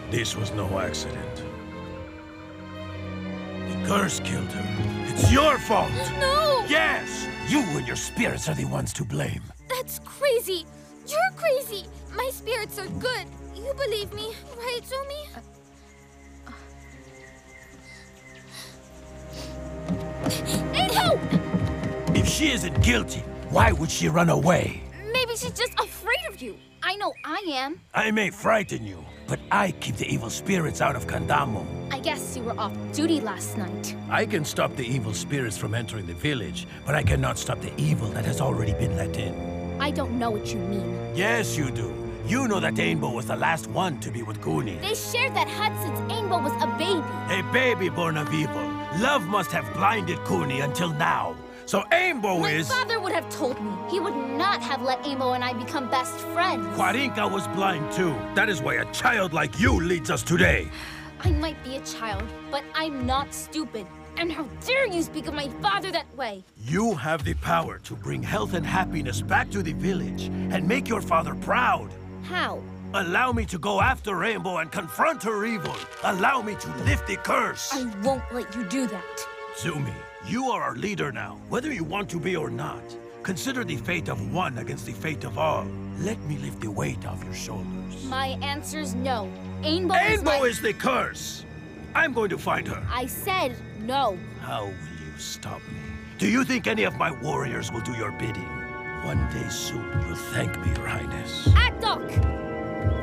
This was no accident. The curse killed her. It's your fault! No! Yes! You and your spirits are the ones to blame. That's crazy! You're crazy! My spirits are good. You believe me, right, Zumi? Eiko! If she isn't guilty, why would she run away? Maybe she's just afraid of you. I know I am. I may frighten you, but I keep the evil spirits out of Kandamo. I guess you were off duty last night. I can stop the evil spirits from entering the village, but I cannot stop the evil that has already been let in. I don't know what you mean. Yes, you do. You know that Ainbo was the last one to be with Kuni. They shared that hut since Ainbo was a baby. A baby born of evil. Love must have blinded Kuni until now. So Ainbo My is... father would have told me. He would not have let Ainbo and I become best friends. Quarinca was blind too. That is why a child like you leads us today. I might be a child, but I'm not stupid. And how dare you speak of my father that way? You have the power to bring health and happiness back to the village and make your father proud. How? Allow me to go after Rainbow and confront her evil. Allow me to lift the curse. I won't let you do that. Zumi, you are our leader now, whether you want to be or not. Consider the fate of one against the fate of all. Let me lift the weight off your shoulders. My answer's no. Ainbo is the curse! I'm going to find her. I said no. How will you stop me? Do you think any of my warriors will do your bidding? One day soon, you'll thank me, Your Highness. Akdok!